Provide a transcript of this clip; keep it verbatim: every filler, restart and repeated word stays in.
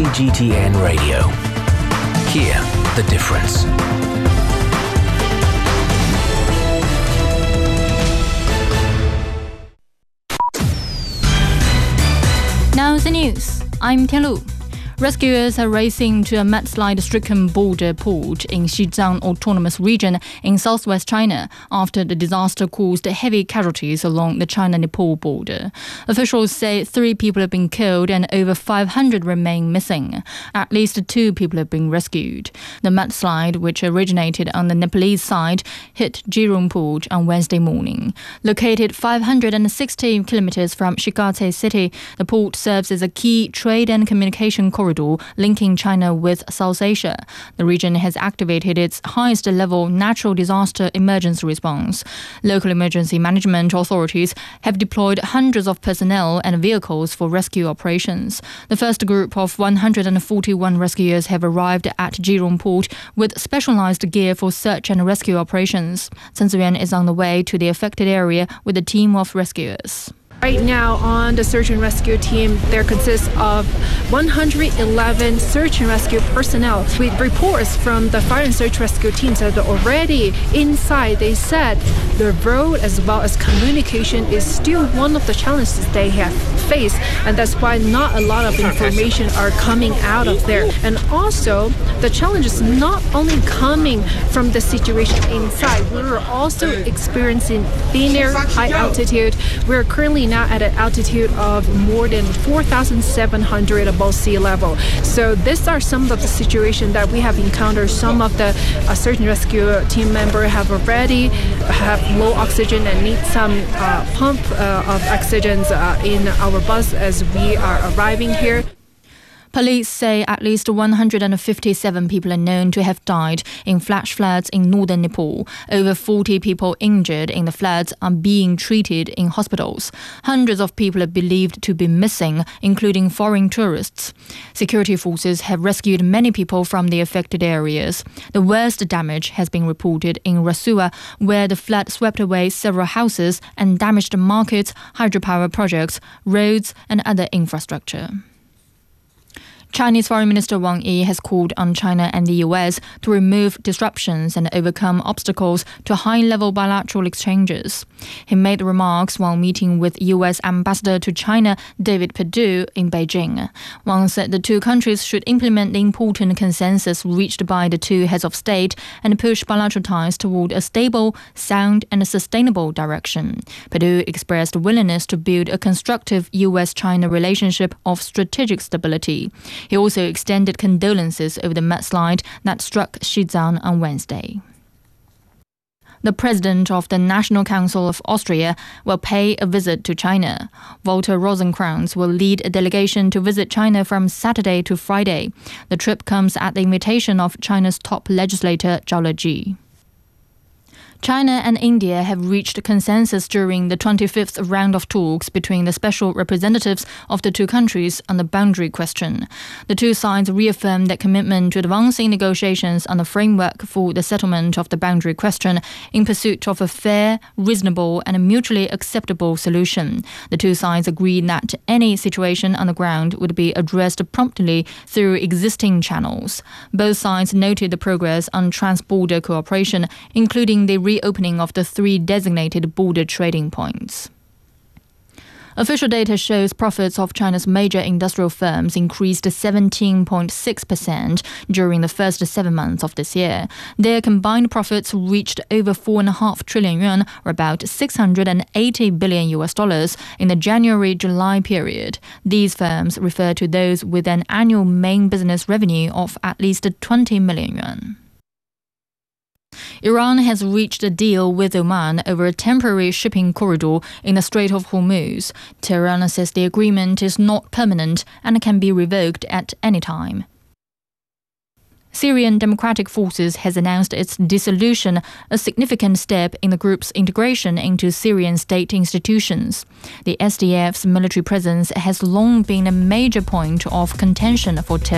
G T N Radio. Hear the difference. Now the news. I'm Tianlu. Rescuers are racing to a mudslide-stricken border port in Xizang Autonomous Region in southwest China after the disaster caused heavy casualties along the China-Nepal border. Officials say three people have been killed and over five hundred remain missing. At least two people have been rescued. The mudslide, which originated on the Nepalese side, hit Jirong Port on Wednesday morning. Located five hundred sixty kilometers from Shigatsé City, the port serves as a key trade and communication corridor linking China with South Asia. The region has activated its highest level natural disaster emergency response. Local emergency management authorities have deployed hundreds of personnel and vehicles for rescue operations. The first group of one hundred forty-one rescuers have arrived at Jirong Port with specialized gear for search and rescue operations. Chen Ziyuan is on the way to the affected area with a team of rescuers. Right now on the search and rescue team, there consists of one hundred eleven search and rescue personnel. With reports from the fire and search rescue teams that are already inside, they said the road as well as communication is still one of the challenges they have faced, and that's why not a lot of information are coming out of there. And also, the challenge is not only coming from the situation inside, we're also experiencing thinner high altitude. We're currently now at an altitude of more than four thousand seven hundred above sea level. So these are some of the situations that we have encountered. Some of the uh, search and rescue team members have already have low oxygen and need some uh, pump uh, of oxygen uh, in our bus as we are arriving here. Police say at least one hundred fifty-seven people are known to have died in flash floods in northern Nepal. Over forty people injured in the floods are being treated in hospitals. Hundreds of people are believed to be missing, including foreign tourists. Security forces have rescued many people from the affected areas. The worst damage has been reported in Rasua, where the flood swept away several houses and damaged markets, hydropower projects, roads, and other infrastructure. Chinese Foreign Minister Wang Yi has called on China and the U S to remove disruptions and overcome obstacles to high-level bilateral exchanges. He made the remarks while meeting with U S Ambassador to China David Perdue in Beijing. Wang said the two countries should implement the important consensus reached by the two heads of state and push bilateral ties toward a stable, sound, and sustainable direction. Perdue expressed willingness to build a constructive U S China relationship of strategic stability. He also extended condolences over the mudslide that struck Xizang on Wednesday. The president of the National Council of Austria will pay a visit to China. Walter Rosenkranz will lead a delegation to visit China from Saturday to Friday. The trip comes at the invitation of China's top legislator Zhao Leji. China and India have reached consensus during the twenty-fifth round of talks between the special representatives of the two countries on the boundary question. The two sides reaffirmed their commitment to advancing negotiations on the framework for the settlement of the boundary question in pursuit of a fair, reasonable, and mutually acceptable solution. The two sides agreed that any situation on the ground would be addressed promptly through existing channels. Both sides noted the progress on trans-border cooperation, including the reopening of the three designated border trading points. Official data shows profits of China's major industrial firms increased seventeen point six percent during the first seven months of this year. Their combined profits reached over four point five trillion yuan, or about six hundred eighty billion U S dollars, in the January-July period. These firms refer to those with an annual main business revenue of at least twenty million yuan. Iran has reached a deal with Oman over a temporary shipping corridor in the Strait of Hormuz. Tehran says the agreement is not permanent and can be revoked at any time. Syrian Democratic Forces has announced its dissolution, a significant step in the group's integration into Syrian state institutions. The S D F's military presence has long been a major point of contention for terror.